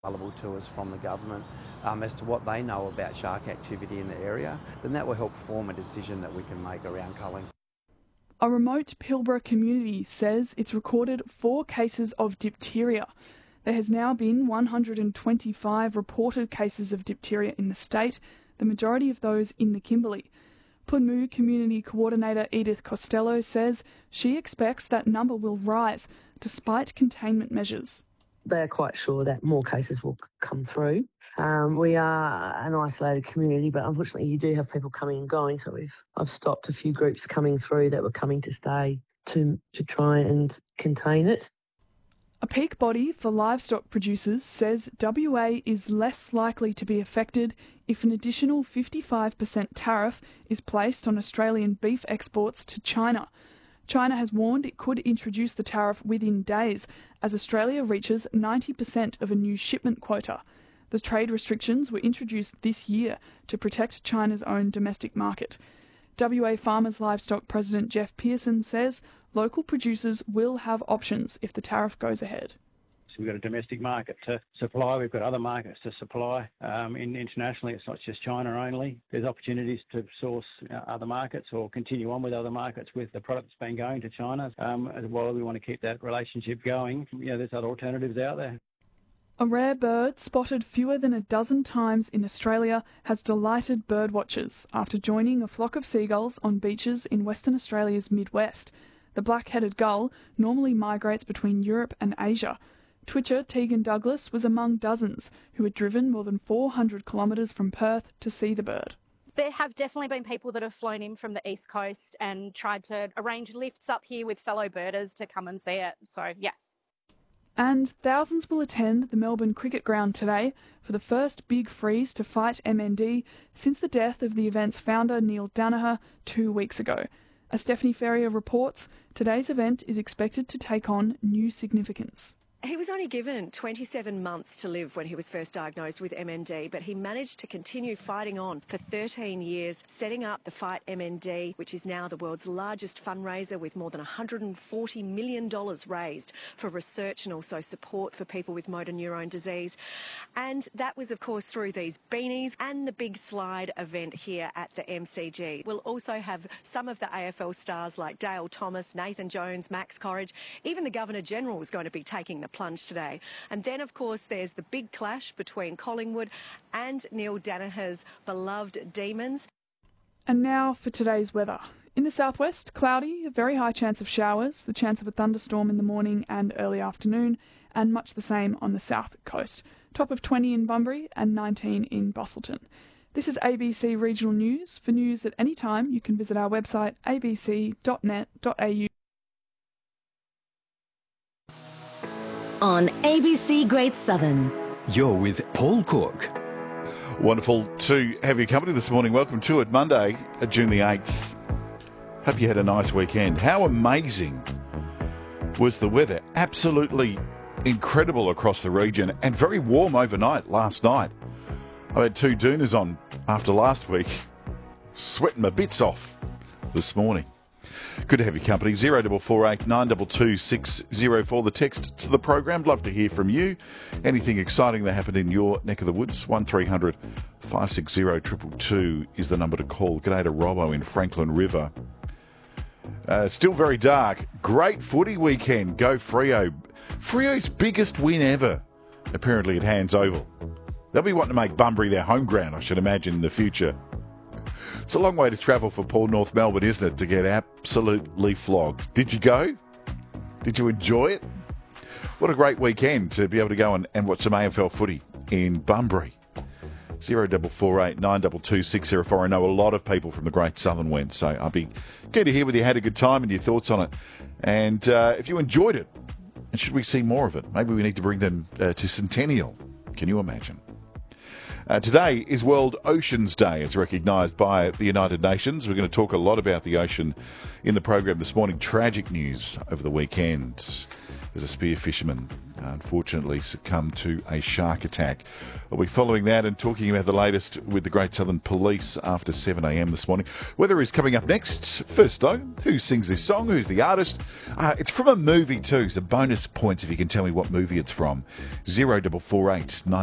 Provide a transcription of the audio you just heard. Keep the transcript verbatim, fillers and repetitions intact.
available to us from the government um, as to what they know about shark activity in the area, then that will help form a decision that we can make around culling. A remote Pilbara community says it's recorded four cases of diphtheria. There has now been one hundred twenty-five reported cases of diphtheria in the state, the majority of those in the Kimberley. Punmu Community Coordinator Edith Costello says she expects that number will rise despite containment measures. They are quite sure that more cases will come through. Um, we are an isolated community, but unfortunately you do have people coming and going, so we've I've stopped a few groups coming through that were coming to stay to, to try and contain it. A peak body for livestock producers says W A is less likely to be affected if an additional fifty-five percent tariff is placed on Australian beef exports to China. China has warned it could introduce the tariff within days as Australia reaches ninety percent of a new shipment quota. The trade restrictions were introduced this year to protect China's own domestic market. W A Farmers Livestock President Jeff Pearson says local producers will have options if the tariff goes ahead. So we've got a domestic market to supply, we've got other markets to supply. Um, in, internationally, it's not just China only. There's opportunities to source uh, other markets or continue on with other markets with the product that's been going to China. Um, as well, we want to keep that relationship going. You know, there's other alternatives out there. A rare bird spotted fewer than a dozen times in Australia has delighted birdwatchers after joining a flock of seagulls on beaches in Western Australia's Midwest. The black-headed gull normally migrates between Europe and Asia. Twitcher Tegan Douglas was among dozens who had driven more than four hundred kilometres from Perth to see the bird. There have definitely been people that have flown in from the East Coast and tried to arrange lifts up here with fellow birders to come and see it. So, yes. And thousands will attend the Melbourne Cricket Ground today for the first big freeze to fight M N D since the death of the event's founder Neil Danaher two weeks ago. As Stephanie Ferrier reports, today's event is expected to take on new significance. He was only given twenty-seven months to live when he was first diagnosed with M N D, but he managed to continue fighting on for thirteen years, setting up the Fight M N D, which is now the world's largest fundraiser with more than one hundred forty million dollars raised for research and also support for people with motor neurone disease. And that was, of course, through these beanies and the big slide event here at the M C G. We'll also have some of the A F L stars like Dale Thomas, Nathan Jones, Max Corridge. Even the Governor-General is going to be taking the plunge today. And then, of course, there's the big clash between Collingwood and Neil Danaher's beloved Demons. And now for today's weather. In the southwest, cloudy, a very high chance of showers, the chance of a thunderstorm in the morning and early afternoon, and much the same on the south coast. Top of twenty in Bunbury and nineteen in Busselton. This is A B C Regional News. For news at any time, you can visit our website a b c dot net dot a u. On A B C Great Southern. You're with Paul Cook. Wonderful to have your company this morning. Welcome to it, Monday, June the eighth. Hope you had a nice weekend. How amazing was the weather? Absolutely incredible across the region and very warm overnight last night. I had two Doonas on after last week, sweating my bits off this morning. Good to have your company. zero four four eight nine two two six zero four, the text to the program. Love to hear from you. Anything exciting that happened in your neck of the woods, one three hundred five six zero two two two is the number to call. G'day to Robbo in Franklin River. Uh, still very dark. Great footy weekend. Go Freo. Freo's biggest win ever, apparently at Hands Oval. They'll be wanting to make Bunbury their home ground, I should imagine, in the future. It's a long way to travel for Paul North Melbourne, isn't it, to get absolutely flogged. Did you go? Did you enjoy it? What a great weekend to be able to go and, and watch some A F L footy in Bunbury. zero four four eight nine two two six zero four. I know a lot of people from the Great Southern went, so I'll be good to hear whether you had a good time and your thoughts on it. And uh, if you enjoyed it, and should we see more of it? Maybe we need to bring them uh, to Centennial. Can you imagine? Uh, today is World Oceans Day. It's recognised by the United Nations. We're going to talk a lot about the ocean in the program this morning. Tragic news over the weekend. There's a spear fisherman unfortunately succumbed to a shark attack. We'll be following that and talking about the latest with the Great Southern Police after seven a.m. this morning. Weather is coming up next. First though, who sings this song? Who's the artist? Uh, it's from a movie too, so bonus points if you can tell me what movie it's from. zero double four eight nine